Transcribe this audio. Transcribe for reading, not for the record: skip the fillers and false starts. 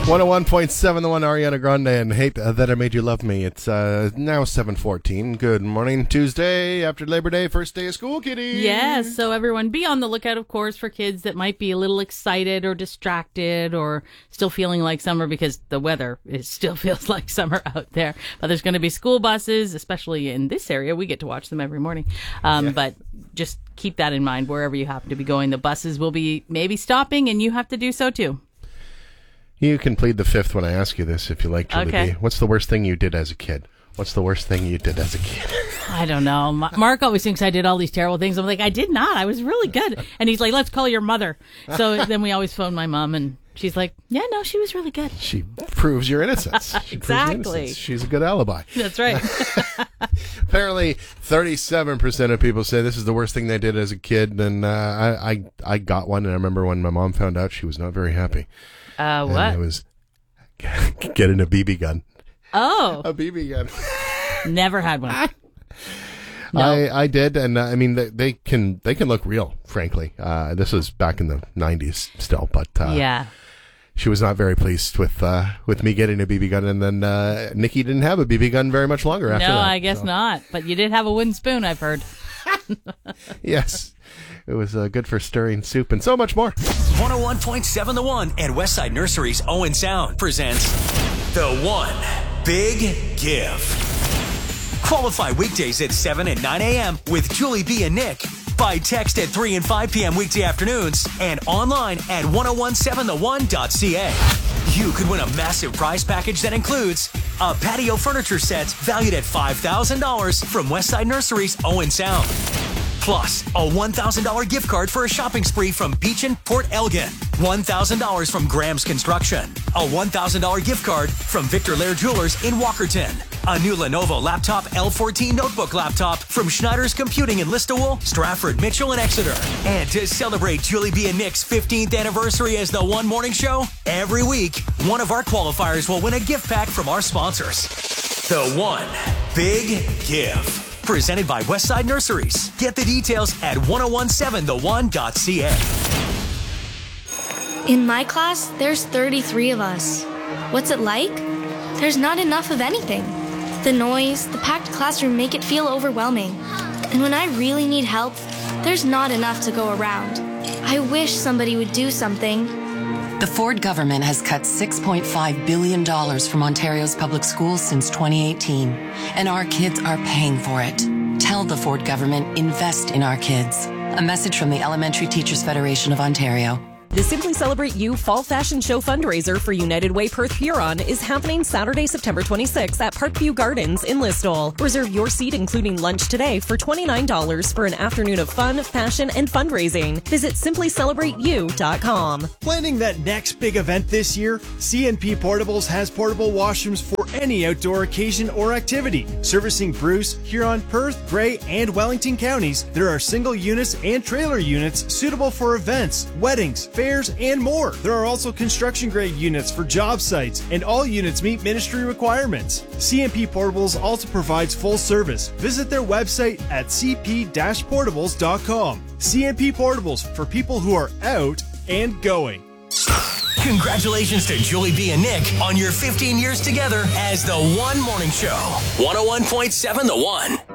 101.7, the one Ariana Grande and Hate That I Made You Love Me. It's now 7:14. Good morning, Tuesday after Labor Day, first day of school, kitty. Yes, so everyone be on the lookout, of course, for kids that might be a little excited or distracted or still feeling like summer because the weather still feels like summer out there. But there's going to be school buses, especially in this area. We get to watch them every morning. But just keep that in mind wherever you happen to be going. The buses will be maybe stopping, and you have to do so too. You can plead the fifth when I ask you this, if you like, Julie B. What's the worst thing you did as a kid? What's the worst thing you did as a kid? I don't know. Mark always thinks I did all these terrible things. I'm like, I did not. I was really good. And he's like, let's call your mother. So then we always phone my mom, and she's like, yeah, no, she was really good. She proves your innocence. Exactly. She's a good alibi. That's right. Apparently, 37% of people say this is the worst thing they did as a kid. And I got one, and I remember when my mom found out, she was not very happy. What? And it was getting a BB gun. Oh. A BB gun. Never had one. No. I did, and I mean they can look real. Frankly, this was back in the 90s still, but yeah, she was not very pleased with me getting a BB gun, and then Nikki didn't have a BB gun very much longer after that. No, I guess not. But you did have a wooden spoon, I've heard. Yes. It was good for stirring soup and so much more. 101.7 The One and Westside Nursery's Owen Sound presents The One Big Give. Qualify weekdays at 7 and 9 a.m. with Julie B. and Nick. By text at 3 and 5 p.m. weekday afternoons and online at 1017theone.ca. You could win a massive prize package that includes a patio furniture set valued at $5,000 from Westside Nursery's Owen Sound. Plus, a $1,000 gift card for a shopping spree from Beach and Port Elgin. $1,000 from Graham's Construction. A $1,000 gift card from Victor Lair Jewelers in Walkerton. A new Lenovo laptop L14 notebook laptop from Schneider's Computing in Listowel, Stratford, Mitchell, and Exeter. And to celebrate Julie B. and Nick's 15th anniversary as the One Morning Show, every week, one of our qualifiers will win a gift pack from our sponsors. The One Big Give. Presented by Westside Nurseries. Get the details at 1017theone.ca. In my class, there's 33 of us. What's it like? There's not enough of anything. The noise, the packed classroom make it feel overwhelming. And when I really need help, there's not enough to go around. I wish somebody would do something. The Ford government has cut $6.5 billion from Ontario's public schools since 2018, and our kids are paying for it. Tell the Ford government, invest in our kids. A message from the Elementary Teachers Federation of Ontario. The Simply Celebrate You Fall Fashion Show fundraiser for United Way Perth Huron is happening Saturday, September 26th at Parkview Gardens in Listowel. Reserve your seat, including lunch today, for $29 for an afternoon of fun, fashion, and fundraising. Visit simplycelerateyou.com. Planning that next big event this year? CNP Portables has portable washrooms for any outdoor occasion or activity. Servicing Bruce, Huron, Perth, Grey, and Wellington counties, there are single units and trailer units suitable for events, weddings, fairs, and more. There are also construction-grade units for job sites, and all units meet ministry requirements. CNP Portables also provides full service. Visit their website at cp-portables.com. CNP Portables, for people who are out and going. Congratulations to Julie B. and Nick on your 15 years together as The One Morning Show. 101.7 The One.